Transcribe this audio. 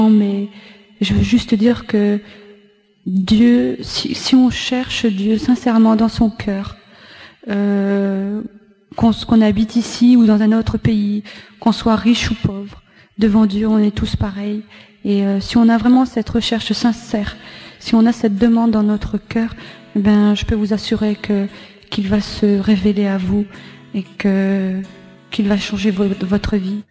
mais je veux juste dire que Dieu, si on cherche Dieu sincèrement dans son cœur, qu'on habite ici ou dans un autre pays, qu'on soit riche ou pauvre, devant Dieu on est tous pareils. Et si on a vraiment cette recherche sincère, si on a cette demande dans notre cœur, ben je peux vous assurer qu'il va se révéler à vous et qu'il va changer votre vie.